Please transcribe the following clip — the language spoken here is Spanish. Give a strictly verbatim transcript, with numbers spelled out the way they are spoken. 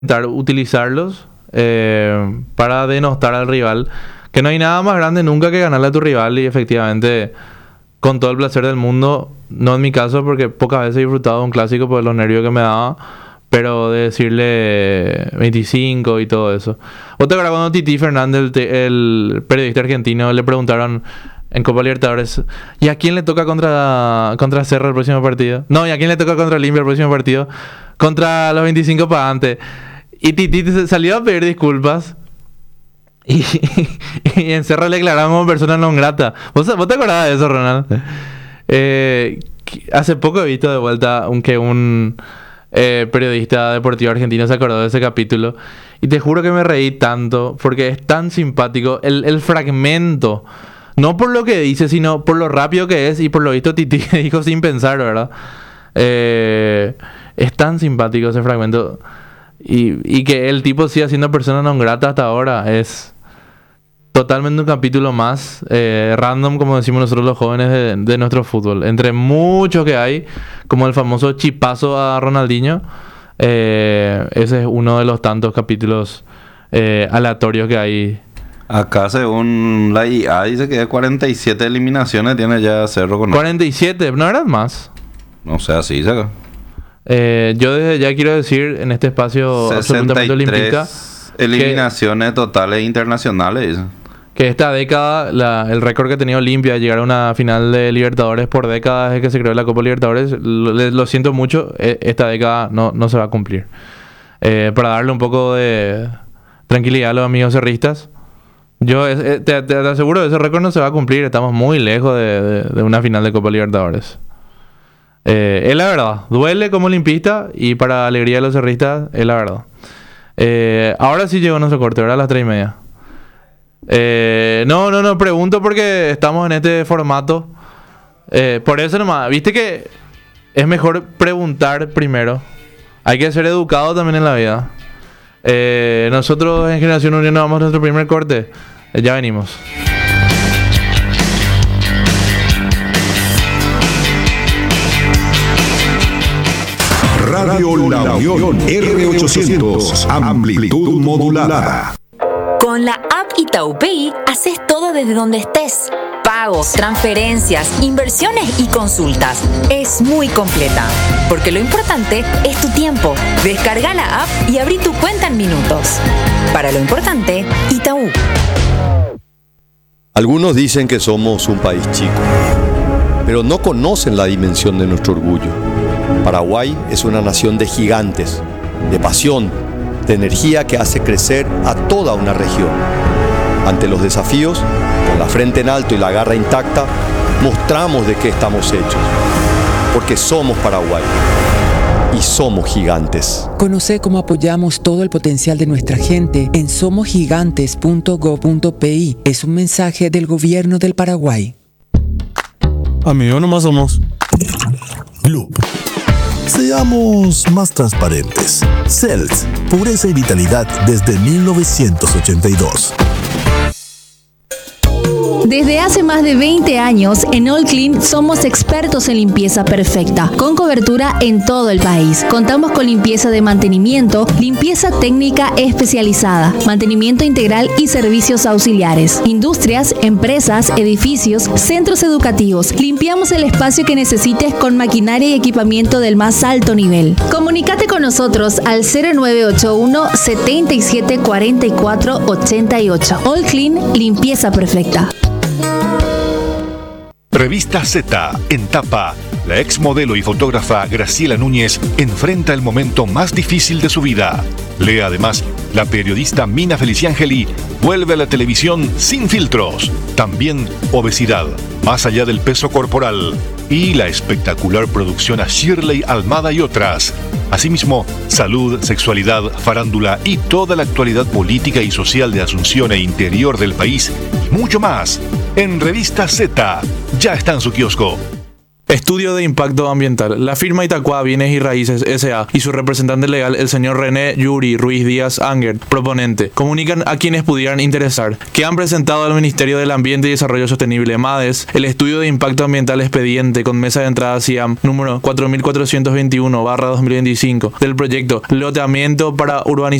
intentar utilizarlos eh, para denostar al rival. Que no hay nada más grande nunca que ganarle a tu rival y efectivamente, con todo el placer del mundo, no en mi caso porque pocas veces he disfrutado de un clásico por los nervios que me daba, pero de decirle veinticinco y todo eso. ¿Vos te acuerdas cuando Titi Fernández, el, te- el periodista argentino, le preguntaron en Copa Libertadores, ¿y a quién le toca contra, contra Cerro el próximo partido? No, ¿y a quién le toca contra Olimpia el próximo partido? Contra los veinticinco para antes. Y Titi se salió a pedir disculpas. Y, y en Cerro le declararon como persona non grata. ¿Vos, vos te acordás de eso, Ronald? Eh, que- hace poco he visto de vuelta un, que un eh, periodista deportivo argentino se acordó de ese capítulo. Y te juro que me reí tanto porque es tan simpático. El, el fragmento, no por lo que dice, sino por lo rápido que es y por lo visto Titi dijo sin pensar, ¿verdad? Eh, es tan simpático ese fragmento. Y, y que el tipo siga siendo persona non grata hasta ahora es totalmente un capítulo más eh, random, como decimos nosotros los jóvenes de, de nuestro fútbol. Entre muchos que hay, como el famoso chipazo a Ronaldinho, eh, ese es uno de los tantos capítulos eh, aleatorios que hay. Acá según la I A dice que cuarenta y siete eliminaciones tiene ya Cerro con... cuarenta y siete, ¿no eran más? No sé, así dice acá. Eh, yo desde ya quiero decir en este espacio absolutamente olimpista sesenta y tres eliminaciones totales internacionales, dice. que esta década, la- el récord que ha tenido Olimpia de llegar a una final de Libertadores por década desde que se creó la Copa Libertadores, lo, le- lo siento mucho, eh, esta década no, no se va a cumplir. Eh, para darle un poco de tranquilidad a los amigos cerristas, yo es- eh, te, te aseguro que ese récord no se va a cumplir, estamos muy lejos de, de- de una final de Copa Libertadores. Eh, es la verdad, duele como olimpista y para alegría de los cerristas, es la verdad. Eh, ahora sí llegó nuestro corte, ahora a las tres y media. Eh, no, no, no, pregunto porque estamos en este formato. Eh, por eso nomás, viste que es mejor preguntar primero. Hay que ser educado también en la vida. Eh, nosotros en Generación Unión nos vamos a nuestro primer corte. Eh, ya venimos. Radio La Unión R ochocientos, amplitud modulada. Con la app Itaú Pay, haces todo desde donde estés. Pagos, transferencias, inversiones y consultas. Es muy completa, porque lo importante es tu tiempo. Descarga la app y abrí tu cuenta en minutos. Para lo importante, Itaú. Algunos dicen que somos un país chico, pero no conocen la dimensión de nuestro orgullo. Paraguay es una nación de gigantes, de pasión, de energía que hace crecer a toda una región. Ante los desafíos, con la frente en alto y la garra intacta, mostramos de qué estamos hechos. Porque somos Paraguay y somos gigantes. Conoce cómo apoyamos todo el potencial de nuestra gente en somos gigantes punto gob punto pi. Es un mensaje del gobierno del Paraguay. Amigos, nomás somos. Loop. Seamos más transparentes. Cells, pureza y vitalidad desde mil novecientos ochenta y dos. Desde hace más de veinte años, en All Clean somos expertos en limpieza perfecta, con cobertura en todo el país. Contamos con limpieza de mantenimiento, limpieza técnica especializada, mantenimiento integral y servicios auxiliares. Industrias, empresas, edificios, centros educativos. Limpiamos el espacio que necesites con maquinaria y equipamiento del más alto nivel. Comunícate con nosotros al cero nueve ocho uno, setenta y siete, cuarenta y cuatro, ochenta y ocho. All Clean, limpieza perfecta. Revista Z, en tapa, la ex modelo y fotógrafa Graciela Núñez enfrenta el momento más difícil de su vida. Lea además, la periodista Mina Feliciangeli vuelve a la televisión sin filtros. También obesidad, más allá del peso corporal. Y la espectacular producción a Shirley Almada y otras. Asimismo, salud, sexualidad, farándula y toda la actualidad política y social de Asunción e interior del país y mucho más. En Revista Z, ya está en su kiosco. Estudio de impacto ambiental. La firma Itaqua Bienes y Raíces S A y su representante legal, el señor René Yuri Ruiz Díaz Anger, proponente, comunican a quienes pudieran interesar que han presentado al Ministerio del Ambiente y Desarrollo Sostenible, MADES, el estudio de impacto ambiental expediente con mesa de entrada CIAM número cuatro mil cuatrocientos veintiuno barra dos mil veinticinco del proyecto Loteamiento para Urbanización